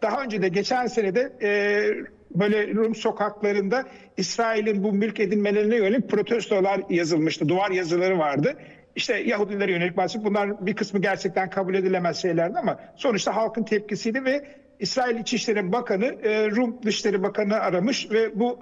daha önce de geçen sene de böyle Rum sokaklarında İsrail'in bu mülk edinmelerine yönelik protestolar yazılmıştı. Duvar yazıları vardı. İşte Yahudilere yönelik bahsedip bunlar bir kısmı gerçekten kabul edilemez şeylerdi ama sonuçta halkın tepkisiydi ve İsrail İçişleri Bakanı Rum Dışişleri Bakanı aramış ve bu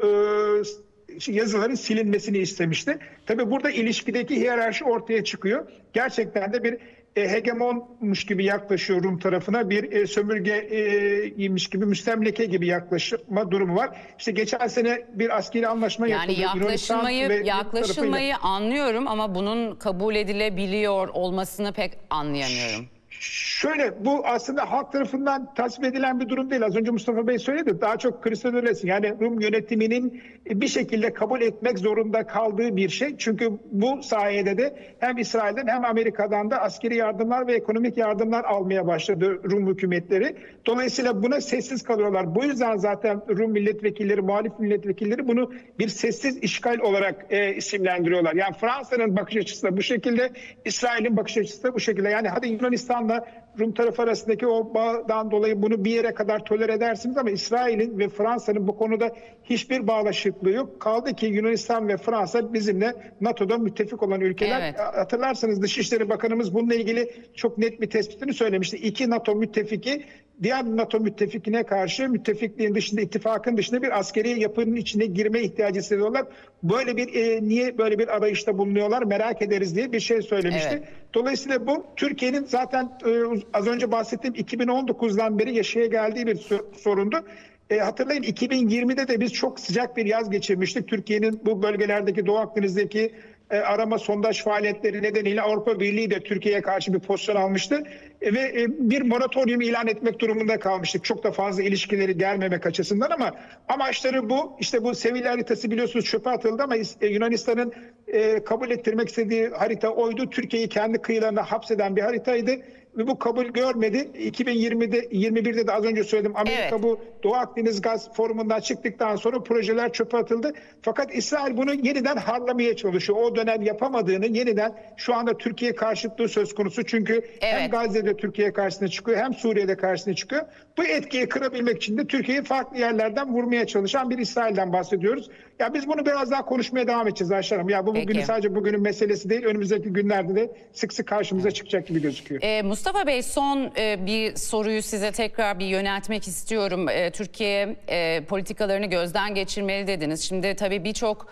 yazıların silinmesini istemişti. Tabii burada ilişkideki hiyerarşi ortaya çıkıyor. Gerçekten de bir hegemonmuş gibi yaklaşıyor Rum tarafına, bir sömürgeymiş gibi, müstemleke gibi yaklaşma durumu var. İşte geçen sene bir askeri anlaşma yapıldı. Yani yaklaşılmayı anlıyorum ama bunun kabul edilebiliyor olmasını pek anlayamıyorum. Şöyle, bu aslında halk tarafından tasvip edilen bir durum değil. Az önce Mustafa Bey söyledi. Daha çok Hristiyan yani Rum yönetiminin bir şekilde kabul etmek zorunda kaldığı bir şey. Çünkü bu sayede de hem İsrail'den hem Amerika'dan da askeri yardımlar ve ekonomik yardımlar almaya başladı Rum hükümetleri. Dolayısıyla buna sessiz kalıyorlar. Bu yüzden zaten Rum milletvekilleri, muhalif milletvekilleri bunu bir sessiz işgal olarak isimlendiriyorlar. Yani Fransa'nın bakış açısı da bu şekilde, İsrail'in bakış açısı da bu şekilde. Yani hadi Yunanistan'la Rum tarafı arasındaki o bağdan dolayı bunu bir yere kadar tolere edersiniz ama İsrail'in ve Fransa'nın bu konuda hiçbir bağlaşıklığı yok. Kaldı ki Yunanistan ve Fransa bizimle NATO'da müttefik olan ülkeler. Evet. Hatırlarsanız Dışişleri Bakanımız bununla ilgili çok net bir tespitini söylemişti. İki NATO müttefiki diğer NATO müttefikine karşı müttefikliğin dışında, ittifakın dışında bir askeri yapının içine girme ihtiyacı hissediyorlar. Böyle bir niye böyle bir arayışta bulunuyorlar merak ederiz diye bir şey söylemişti. Evet. Dolayısıyla bu Türkiye'nin zaten az önce bahsettiğim 2019'dan beri yaşaya geldiği bir sorundu. Hatırlayın 2020'de de biz çok sıcak bir yaz geçirmiştik. Türkiye'nin bu bölgelerdeki Doğu Akdeniz'deki arama sondaj faaliyetleri nedeniyle Avrupa Birliği de Türkiye'ye karşı bir pozisyon almıştı. Ve bir moratorium ilan etmek durumunda kalmıştık. Çok da fazla ilişkileri gelmemek açısından ama amaçları bu. İşte bu Sevilla haritası biliyorsunuz çöpe atıldı ama Yunanistan'ın kabul ettirmek istediği harita oydu. Türkiye'yi kendi kıyılarına hapseden bir haritaydı. Ve bu kabul görmedi. 2020'de 21'de de az önce söyledim. Amerika evet. Bu Doğu Akdeniz Gaz Forumu'ndan çıktıktan sonra projeler çöpe atıldı. Fakat İsrail bunu yeniden harlamaya çalışıyor. O dönem yapamadığını yeniden şu anda Türkiye karşıtlığı söz konusu. Çünkü evet. Hem Gazze'de Türkiye karşısına çıkıyor hem Suriye'de karşısına çıkıyor. Bu etkiyi kırabilmek için de Türkiye'yi farklı yerlerden vurmaya çalışan bir İsrail'den bahsediyoruz. Ya biz bunu biraz daha konuşmaya devam edeceğiz Ayşe Hanım. Ya bu bugünün sadece bugünün meselesi değil. Önümüzdeki günlerde de sık sık karşımıza evet. Çıkacak gibi gözüküyor. Mustafa Bey, son bir soruyu size tekrar bir yöneltmek istiyorum. Türkiye politikalarını gözden geçirmeli dediniz. Şimdi tabii birçok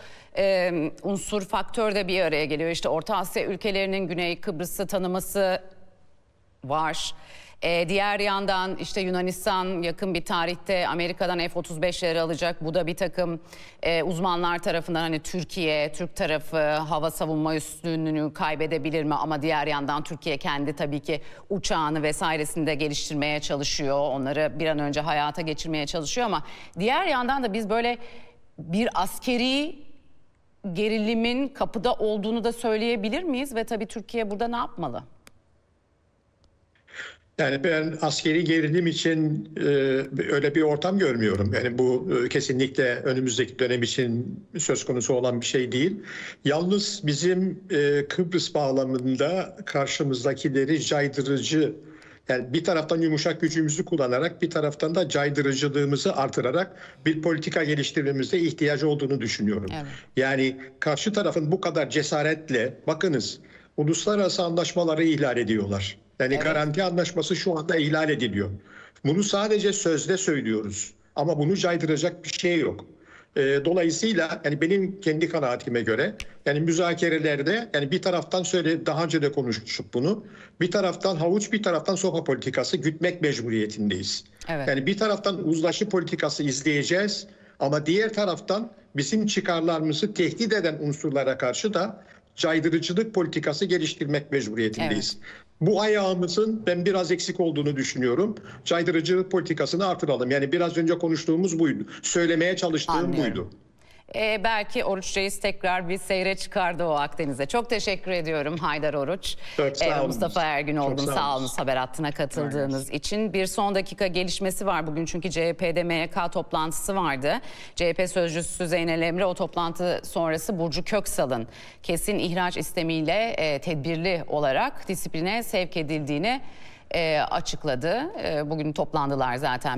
unsur, faktör de bir araya geliyor. İşte Orta Asya ülkelerinin Güney Kıbrıs'ı tanıması var. Diğer yandan işte Yunanistan yakın bir tarihte Amerika'dan F-35'leri alacak. Bu da bir takım uzmanlar tarafından hani Türk tarafı hava savunma üstünlüğünü kaybedebilir mi? Ama diğer yandan Türkiye kendi tabii ki uçağını vesairesini de geliştirmeye çalışıyor. Onları bir an önce hayata geçirmeye çalışıyor ama diğer yandan da biz böyle bir askeri gerilimin kapıda olduğunu da söyleyebilir miyiz? Ve tabii Türkiye burada ne yapmalı? Yani ben askeri gerilim için öyle bir ortam görmüyorum. Yani bu kesinlikle önümüzdeki dönem için söz konusu olan bir şey değil. Yalnız bizim Kıbrıs bağlamında karşımızdakileri caydırıcı, yani bir taraftan yumuşak gücümüzü kullanarak bir taraftan da caydırıcılığımızı artırarak bir politika geliştirmemizde ihtiyacı olduğunu düşünüyorum. Evet. Yani karşı tarafın bu kadar cesaretle, bakınız uluslararası anlaşmaları ihlal ediyorlar. Yani evet. Garanti anlaşması şu anda ihlal ediliyor. Bunu sadece sözde söylüyoruz. Ama bunu caydıracak bir şey yok. Dolayısıyla yani benim kendi kanaatime göre yani müzakerelerde yani bir taraftan daha önce de konuşmuştuk bunu. Bir taraftan havuç, bir taraftan sopa politikası gütmek mecburiyetindeyiz. Evet. Yani bir taraftan uzlaşı politikası izleyeceğiz ama diğer taraftan bizim çıkarlarımızı tehdit eden unsurlara karşı da caydırıcılık politikası geliştirmek mecburiyetindeyiz. Evet. Bu ayağımızın ben biraz eksik olduğunu düşünüyorum. Caydırıcılık politikasını artıralım. Yani biraz önce konuştuğumuz buydu. Söylemeye çalıştığım buydu. Belki Oruç Reis tekrar bir seyre çıkardı o Akdeniz'e. Çok teşekkür ediyorum Haydar Oruç. Mustafa Ergünoğlu'nun sağ olun haber hattına katıldığınız için. Bir son dakika gelişmesi var bugün çünkü CHP'de MYK toplantısı vardı. CHP sözcüsü Zeynel Emre o toplantı sonrası Burcu Köksal'ın kesin ihraç istemiyle tedbirli olarak disipline sevk edildiğini açıkladı. Bugün toplandılar zaten.